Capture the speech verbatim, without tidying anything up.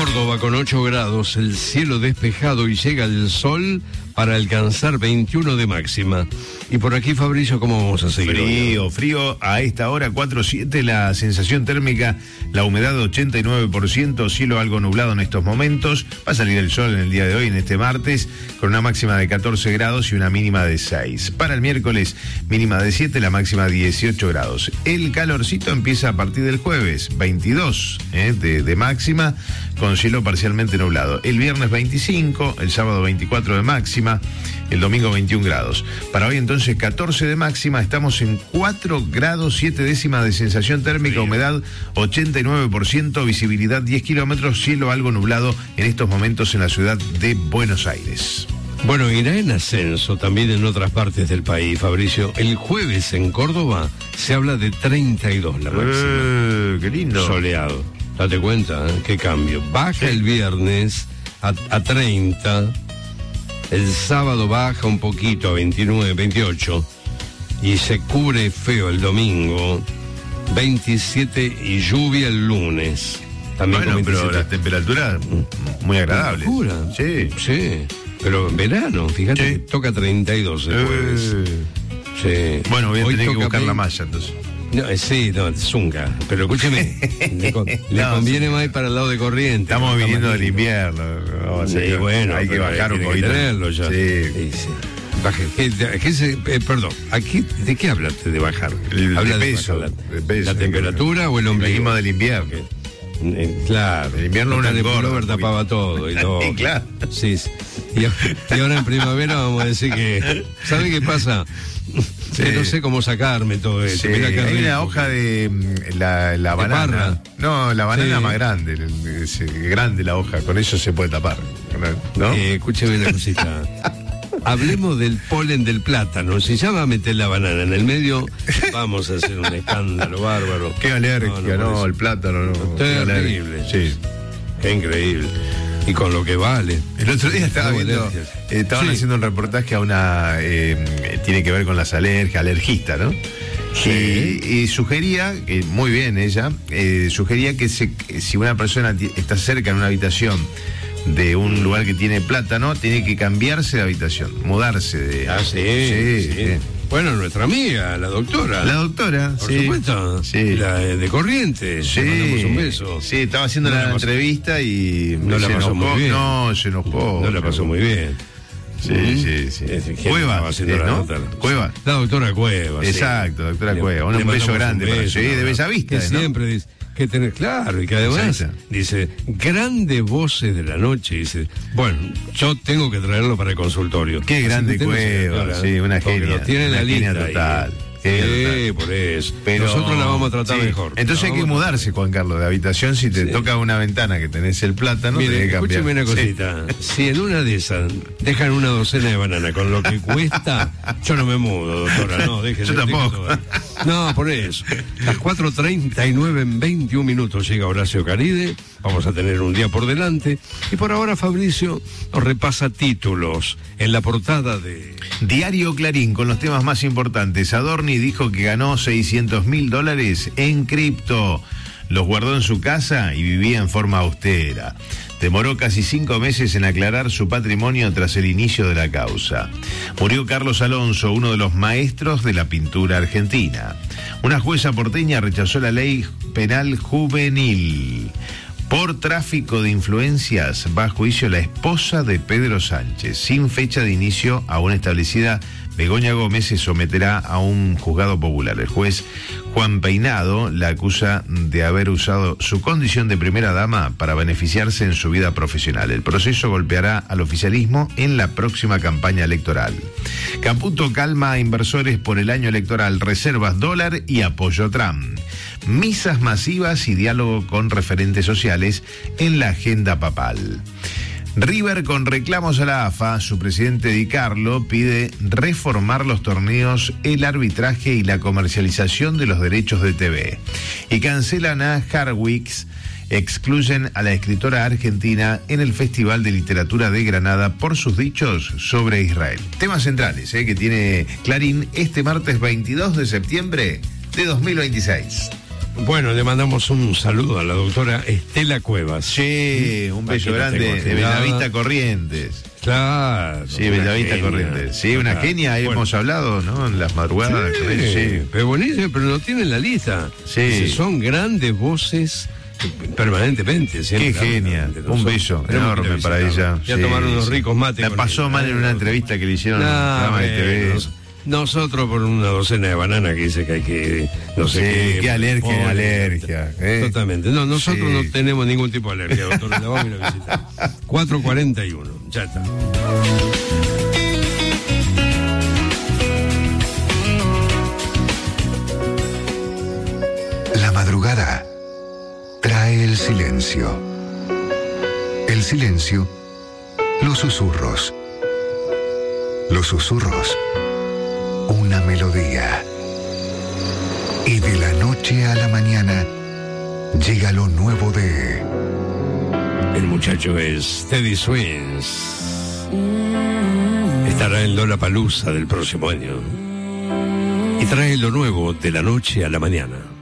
Córdoba con ocho grados, el cielo despejado y llega el sol para alcanzar veintiuno de máxima. Y por aquí, Fabricio, ¿cómo vamos a seguir? Frío, frío a esta hora, cuatro siete, la sensación térmica, la humedad ochenta y nueve por ciento, cielo algo nublado en estos momentos. Va a salir el sol en el día de hoy, en este martes, con una máxima de catorce grados y una mínima de seis. Para el miércoles, mínima de siete, la máxima dieciocho grados. El calorcito empieza a partir del jueves, veintidós eh, de, de máxima, con cielo parcialmente nublado. El viernes veinticinco, el sábado veinticuatro de máxima, el domingo veintiún grados. Para hoy entonces catorce de máxima, estamos en cuatro grados siete décimas de sensación térmica, humedad ochenta y nueve por ciento, visibilidad diez kilómetros, cielo algo nublado en estos momentos en la ciudad de Buenos Aires. Bueno, irá en ascenso también en otras partes del país, Fabricio. El jueves en Córdoba se habla de treinta y dos la máxima. Eh, qué lindo. Soleado. Date cuenta, ¿eh? Qué cambio. Baja el viernes a, a treinta. El sábado baja un poquito a veintinueve, veintiocho. Y se cubre feo el domingo. veintisiete y lluvia el lunes. También bueno, con pero la temperatura muy agradable. Locura. Sí. Sí. Pero en verano, fíjate Sí. que toca treinta y dos el jueves. Eh. Sí. Bueno, voy a Hoy tener que toca buscar veinte. la malla entonces. No, eh, sí, no, zunga. Pero escúcheme, le, con- le No, conviene sí. más ir para el lado de Corrientes. Estamos Está viniendo más del lindo. invierno. No, Sí, señor, bueno, hay que pero bajar un tiene que poquito. tenerlo ya. Sí. Sí, sí. Baje. ¿Qué- de- qué se- eh, perdón, aquí, ¿de qué hablaste de bajar? El- Habla de peso, bajar de peso. ¿La temperatura o el ombligo? Venimos del invierno. Eh, claro. El invierno Total, una el engorda pullover un tapaba todo y todo. Sí, claro. Sí, sí. Y, y ahora en primavera vamos a decir que, ¿sabe qué pasa? Sí. Que no sé cómo sacarme todo esto. Sí, Mirá qué hay rico. una hoja de mm, la, la De banana. parra. No, la banana Sí. más grande. Es grande la hoja, con eso se puede tapar. ¿No? Eh, escúcheme una cosita. Hablemos del polen del plátano. Si ya va a meter la banana en el medio, vamos a hacer un escándalo bárbaro. Qué alergia, no, por eso. el plátano, no. Qué Terrible. alergia. Sí. Qué increíble. Y con lo que vale. El otro día estaba Tengo viendo, alergias. eh, estaban Sí. haciendo un reportaje a una, eh, tiene que ver con las alergias, alergista, ¿no? Sí. Y, y sugería, eh, muy bien ella, eh, sugería que se, que si una persona ti- está cerca en una habitación de un lugar que tiene plátano, tiene que cambiarse de habitación, mudarse de... Ah, sí, Sí, sí. sí. Bueno, nuestra amiga, la doctora. La doctora, Por sí. supuesto. Sí. La de de Corrientes. Sí, Le mandamos un beso. sí, estaba haciendo No la la pasó- entrevista y No la se pasó enojó. muy bien. No, se enojó. No la pasó muy bien. Sí, Mm. sí, sí. Es- ¿quién Cueva, estaba haciendo eh, la ¿no? nota? Cueva. La doctora Cueva. sí. Exacto, doctora Le- Cueva. Un le beso mandamos grande un para beso, ella. Sí, de un abrazo. Bellavista, Que ¿no? siempre dice que tener claro y que además Exacto. dice grandes voces de la noche. Dice, bueno, yo tengo que traerlo para el consultorio. Qué Así grande que usted no se Cueva, aclara, sí, una porque genia, lo tiene en una la genia lista. total, y- genia Sí, total. por eso. Pero- Nosotros la vamos a tratar sí. mejor. Entonces La hay que vamos a mudarse, Juan Carlos, de habitación. Si te Sí. toca una ventana que tenés el plátano, Mire, tenés que cambiar. escúcheme una Sí. cosita. Si en una de esas dejan una docena de bananas con lo que cuesta, yo no me mudo, doctora. No, déjese. Yo tampoco. déjese. No, por eso. Las cuatro treinta y nueve en veintiún minutos llega Horacio Caride. Vamos a tener un día por delante. Y por ahora Fabricio nos repasa títulos en la portada de... Diario Clarín con los temas más importantes. Adorni dijo que ganó seiscientos mil dólares en cripto. Los guardó en su casa y vivía en forma austera. Demoró casi cinco meses en aclarar su patrimonio tras el inicio de la causa. Murió Carlos Alonso, uno de los maestros de la pintura argentina. Una jueza porteña rechazó la ley penal juvenil. Por tráfico de influencias va a juicio la esposa de Pedro Sánchez. Sin fecha de inicio aún establecida, Begoña Gómez se someterá a un juzgado popular. El juez Juan Peinado la acusa de haber usado su condición de primera dama para beneficiarse en su vida profesional. El proceso golpeará al oficialismo en la próxima campaña electoral. Caputo calma a inversores por el año electoral, reservas dólar y apoyo a Trump. Misas masivas y diálogo con referentes sociales en la agenda papal. River con reclamos a la A F A, su presidente Di Carlo pide reformar los torneos, el arbitraje y la comercialización de los derechos de T V. Y cancelan a Harwicks, excluyen a la escritora argentina en el Festival de Literatura de Granada por sus dichos sobre Israel. Temas centrales eh, que tiene Clarín este martes veintidós de septiembre de dos mil veintiséis. Bueno, le mandamos un saludo a la doctora Estela Cuevas. Sí, un beso grande de Bellavista Corrientes. Claro. Sí, Bellavista Corrientes. Sí, una claro. genia, bueno. Hemos hablado, ¿no? En las madrugadas. Sí, sí. Pero buenísimo, pero no tienen la lista. Sí. Son grandes voces permanentemente. Qué genia. Un beso enorme para ella. Ya sí, tomaron unos ricos mates. La pasó ella. mal en una entrevista que le hicieron no, en el programa bueno, de T V. Nos, nosotros por una docena de bananas que dice que hay que... No sé sí, qué, qué alergia, pobre, alergia. ¿eh? Totalmente. No, nosotros sí. no tenemos ningún tipo de alergia, doctor. La vamos a ir a visitar. cuatro cuarenta y uno. Ya está. La madrugada trae el silencio. El silencio, los susurros. Los susurros, una melodía. Y de la noche a la mañana llega lo nuevo de... El muchacho es Teddy Swims. Estará en Lollapalooza del próximo año. Y trae lo nuevo de la noche a la mañana.